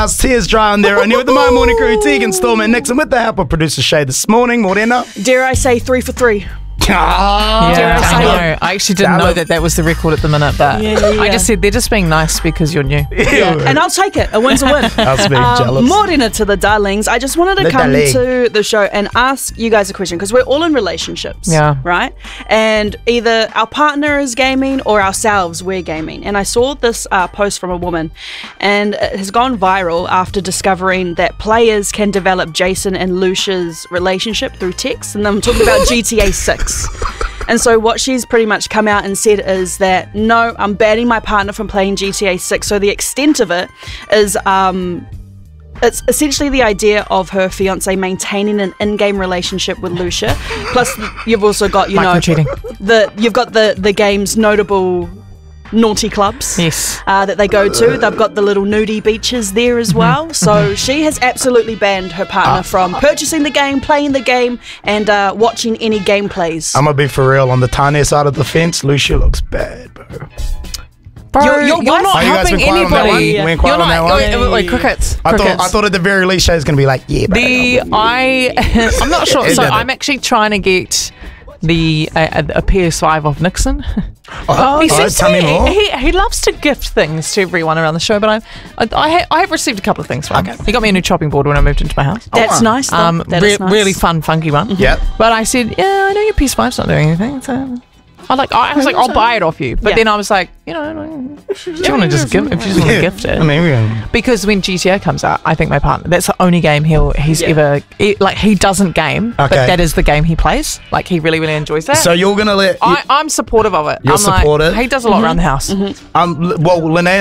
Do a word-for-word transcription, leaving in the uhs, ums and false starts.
Tears dry on there. Only with the My Morning Crew, Tegan, Storm and Nixon with the help of producer Shay this morning. Morena. Dare I say three for three? Ah, Yeah, I say I know. it? I actually didn't Tell know him. that that was the record at the minute, but Yeah, yeah, I yeah. just said they're just being nice because you're new. Yeah, and I'll take it. A win's a win. I was being jealous. Morena to the darlings. I just wanted to The come darling. to the show and ask you guys a question because we're all in relationships. Yeah. Right? And either our partner is gaming or ourselves, we're gaming. And I saw this uh, post from a woman and it has gone viral after discovering that players can develop Jason and Lucia's relationship through text. And I'm talking about G T A six. And so what she's pretty much come out and said is that, no, I'm banning my partner from playing G T A six. So the extent of it is um, it's essentially the idea of her fiance maintaining an in-game relationship with Lucia. Plus, you've also got, you know, Micro-cheating. the you've got the, the game's notable naughty clubs Yes. uh, that they go to. They've got the little nudie beaches there as well. So she has absolutely banned her partner from purchasing the game, playing the game, and uh, watching any gameplays. I'm gonna be for real. On the Tanya side of the fence, Lucia looks bad, bro. Bro, You're- you're, you're not Oh, you guys helping been quiet on that one? anybody. You been quiet You're on that not. one? Wait, wait, wait, crickets. I thought crickets. I thought at the very least Shay's gonna be like, yeah, but The I I'm not sure. It So didn't. I'm actually trying to get the uh, a P S five of Nixon. oh, he oh, seems tell to me be, more. he he loves to gift things to everyone around the show, but I'm, I I, ha- I have received a couple of things from him. He got me a new chopping board when I moved into my house. That's Oh. nice. Though. Um, That re- is nice. really fun, funky one. Yep. But I said, yeah, I know your P S five's not doing anything. So I like, I was like, I'll buy it off you. But Yeah. then I was like, you know, if you want to just give, if you just want to Yeah. gift it. I mean, we- Because when G T A comes out, I think my partner, that's the only game he'll he's Yeah. ever he, like he doesn't game, but Okay. that is the game he plays. Like he really really enjoys that. so you're gonna let I, I'm supportive of it. You're I'm like, supportive? he does a lot around the house. um well Linnea